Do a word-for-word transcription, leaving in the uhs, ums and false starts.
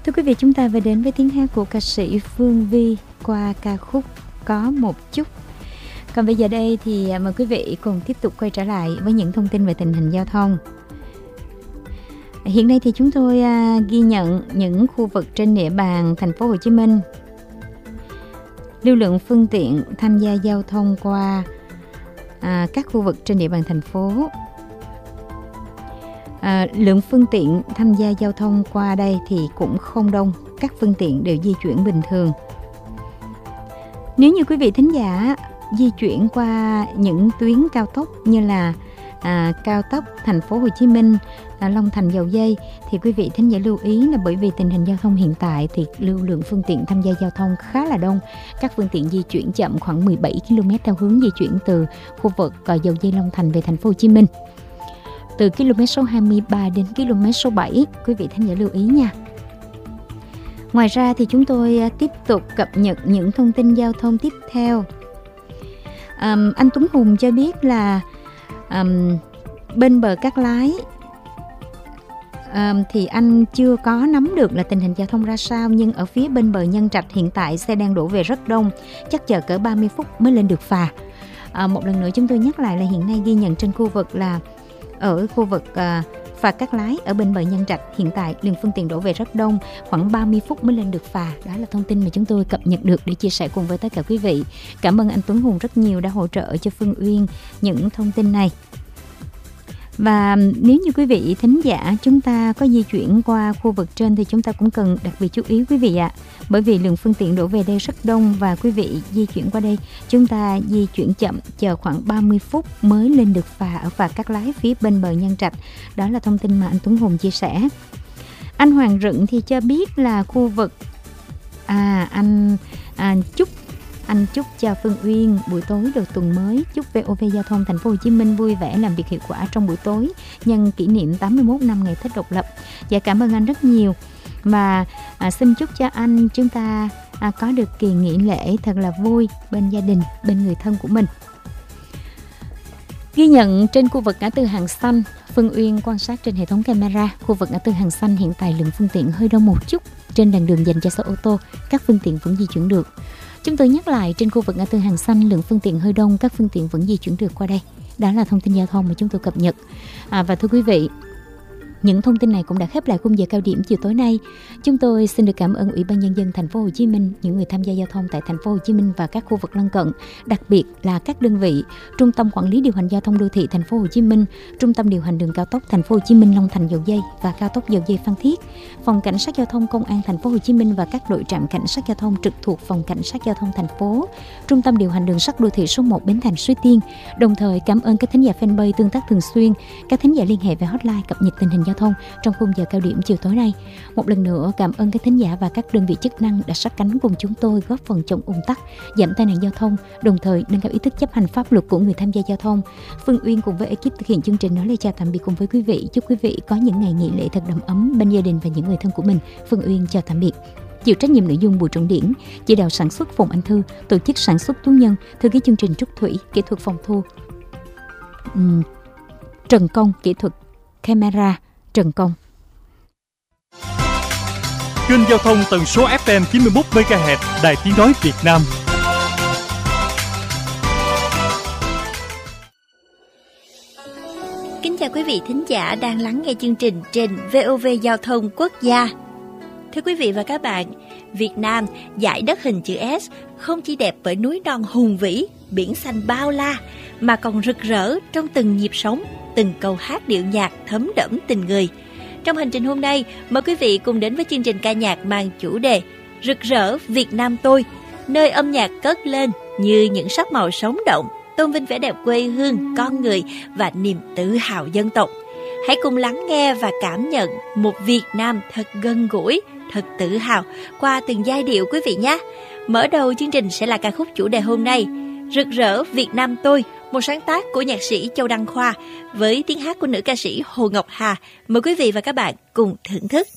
Thưa quý vị, chúng ta về đến với tiếng hát của ca sĩ Phương Vi qua ca khúc Có Một Chút. Còn bây giờ đây thì mời quý vị cùng tiếp tục quay trở lại với những thông tin về tình hình giao thông. Hiện nay thì chúng tôi ghi nhận những khu vực trên địa bàn thành phố Hồ Chí Minh. Lưu lượng phương tiện tham gia giao thông qua à, các khu vực trên địa bàn thành phố. À, lượng phương tiện tham gia giao thông qua đây thì cũng không đông, các phương tiện đều di chuyển bình thường. Nếu như quý vị thính giả di chuyển qua những tuyến cao tốc như là à, cao tốc thành phố Hồ Chí Minh, à, Long Thành, Dầu Giây thì quý vị thính giả lưu ý là bởi vì tình hình giao thông hiện tại thì lưu lượng phương tiện tham gia giao thông khá là đông. Các phương tiện di chuyển chậm khoảng mười bảy ki lô mét theo hướng di chuyển từ khu vực à, Dầu Giây, Long Thành về thành phố Hồ Chí Minh. Từ km số hai mươi ba đến km số bảy, quý vị thính giả lưu ý nha. Ngoài ra thì chúng tôi tiếp tục cập nhật những thông tin giao thông tiếp theo. Um, anh Tuấn Hùng cho biết là um, bên bờ Cát Lái um, thì anh chưa có nắm được là tình hình giao thông ra sao, nhưng ở phía bên bờ Nhân Trạch hiện tại xe đang đổ về rất đông, chắc chờ cỡ ba mươi phút mới lên được phà. Uh, một lần nữa chúng tôi nhắc lại là hiện nay ghi nhận trên khu vực là ở khu vực uh, phà Cát Lái ở bên bờ Nhân Trạch hiện tại lượng phương tiện đổ về rất đông, khoảng ba mươi phút mới lên được phà. Đó là thông tin mà chúng tôi cập nhật được để chia sẻ cùng với tất cả quý vị. Cảm ơn anh Tuấn Hùng rất nhiều đã hỗ trợ cho Phương Uyên những thông tin này. Và nếu như quý vị thính giả chúng ta có di chuyển qua khu vực trên thì chúng ta cũng cần đặc biệt chú ý quý vị ạ. Bởi vì lượng phương tiện đổ về đây rất đông và quý vị di chuyển qua đây chúng ta di chuyển chậm, chờ khoảng ba mươi phút mới lên được phà ở phà Cát Lái phía bên bờ Nhân Trạch. Đó là thông tin mà anh Tuấn Hùng chia sẻ. Anh Hoàng Rựng thì cho biết là khu vực à anh à, chúc Anh chúc cho Phương Uyên buổi tối đầu tuần mới, chúc vê o vê Giao thông Thành phố Hồ Chí Minh vui vẻ, làm việc hiệu quả trong buổi tối nhân kỷ niệm tám mươi mốt năm ngày Tết độc lập. Dạ cảm ơn anh rất nhiều. Và à, xin chúc cho anh chúng ta à, có được kỳ nghỉ lễ thật là vui bên gia đình, bên người thân của mình. Ghi nhận trên khu vực ngã tư Hàng Xanh, Phương Uyên quan sát trên hệ thống camera, khu vực ngã tư Hàng Xanh hiện tại lượng phương tiện hơi đông một chút. Trên làn đường dành cho xe ô tô, các phương tiện vẫn di chuyển được. Chúng tôi nhắc lại, trên khu vực ngã tư Hàng Xanh lượng phương tiện hơi đông, các phương tiện vẫn di chuyển được qua đây. Đó là thông tin giao thông mà chúng tôi cập nhật. À, và thưa quý vị, những thông tin này cũng đã khép lại khung giờ cao điểm chiều tối nay. Chúng tôi xin được cảm ơn Ủy ban Nhân dân Thành phố Hồ Chí Minh, những người tham gia giao thông tại Thành phố Hồ Chí Minh và các khu vực lân cận, đặc biệt là các đơn vị Trung tâm Quản lý điều hành giao thông đô thị Thành phố Hồ Chí Minh, Trung tâm điều hành đường cao tốc Thành phố Hồ Chí Minh Long Thành Dầu Giây và cao tốc Dầu Giây Phan Thiết, Phòng Cảnh sát giao thông Công an Thành phố Hồ Chí Minh và các đội trạm cảnh sát giao thông trực thuộc Phòng Cảnh sát giao thông thành phố, Trung tâm điều hành đường sắt đô thị số một Bến Thành Suối Tiên. Đồng thời cảm ơn các thính giả fanpage tương tác thường xuyên, các thính giả liên hệ về hotline cập nhật tình hình giao thông trong khung giờ cao điểm chiều tối nay. Một lần nữa cảm ơn các thính giả và các đơn vị chức năng đã sát cánh cùng chúng tôi góp phần chống ùn tắc, giảm tai nạn giao thông, đồng thời nâng cao ý thức chấp hành pháp luật của người tham gia giao thông. Phương Uyên cùng với ekip thực hiện chương trình nói lời chào tạm biệt cùng với quý vị. Chúc quý vị có những ngày nghỉ lễ thật đầm ấm bên gia đình và những người thân của mình. Phương Uyên chào tạm biệt. Chịu trách nhiệm nội dung Bùi Trọng Điển, chỉ đạo sản xuất Phùng Anh Thư, tổ chức sản xuất Tú Nhân, thư ký chương trình Trúc Thủy, kỹ thuật phòng thu uhm, Trần Công, kỹ thuật camera Trần Công. Kênh giao thông tần số ép em chín mươi mốt mê ga héc Đài Tiếng nói Việt Nam. Kính chào quý vị thính giả đang lắng nghe chương trình trên vê o vê Giao thông Quốc gia. Thưa quý vị và các bạn, Việt Nam, dải đất hình chữ S không chỉ đẹp bởi núi non hùng vĩ, biển xanh bao la, mà còn rực rỡ trong từng nhịp sống, từng câu hát điệu nhạc thấm đẫm tình người. Trong hành trình hôm nay, mời quý vị cùng đến với chương trình ca nhạc mang chủ đề Rực rỡ Việt Nam tôi, nơi âm nhạc cất lên như những sắc màu sống động, tôn vinh vẻ đẹp quê hương, con người và niềm tự hào dân tộc. Hãy cùng lắng nghe và cảm nhận một Việt Nam thật gần gũi, thật tự hào qua từng giai điệu quý vị nhé. Mở đầu chương trình sẽ là ca khúc chủ đề hôm nay, Rực rỡ Việt Nam tôi, một sáng tác của nhạc sĩ Châu Đăng Khoa với tiếng hát của nữ ca sĩ Hồ Ngọc Hà. Mời quý vị và các bạn cùng thưởng thức.